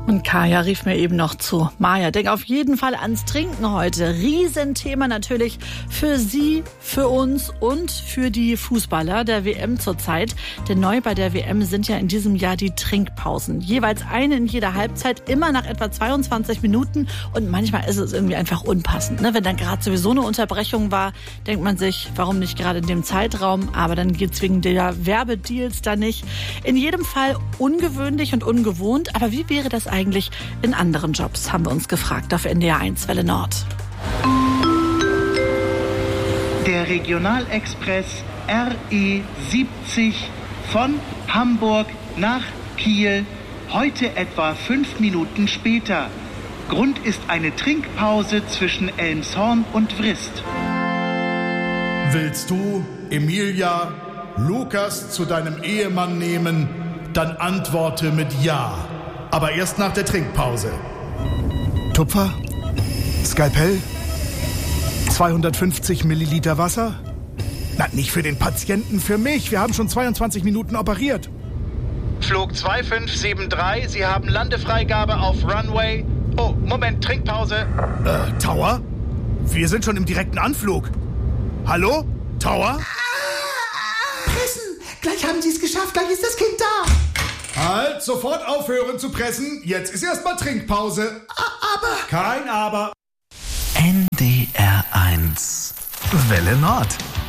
Und Kaya rief mir eben noch zu. Maja, denk auf jeden Fall ans Trinken heute. Riesenthema natürlich für Sie, für uns und für die Fußballer der WM zurzeit. Denn neu bei der WM sind ja in diesem Jahr die Trinkpausen. Jeweils eine in jeder Halbzeit, immer nach etwa 22 Minuten. Und manchmal ist es irgendwie einfach unpassend. Wenn dann gerade sowieso eine Unterbrechung war, denkt man sich, warum nicht gerade in dem Zeitraum? Aber dann geht's wegen der Werbedeals da nicht. In jedem Fall ungewöhnlich und ungewohnt. Aber wie wäre das eigentlich in anderen Jobs, haben wir uns gefragt auf NDR 1 Welle Nord. Der Regionalexpress RE70 von Hamburg nach Kiel, heute etwa 5 Minuten später. Grund ist eine Trinkpause zwischen Elmshorn und Vrist. Willst du, Emilia, Lukas zu deinem Ehemann nehmen, dann antworte mit Ja. Aber erst nach der Trinkpause. Tupfer? Skalpell? 250 Milliliter Wasser? Na, nicht für den Patienten, für mich. Wir haben schon 22 Minuten operiert. Flug 2573, Sie haben Landefreigabe auf Runway. Oh, Moment, Trinkpause. Tower? Wir sind schon im direkten Anflug. Hallo? Tower? Pressen! Gleich haben Sie es geschafft, gleich ist das Kind da. Halt, sofort aufhören zu pressen. Jetzt ist erstmal Trinkpause. Aber... Kein Aber. NDR 1 Welle Nord.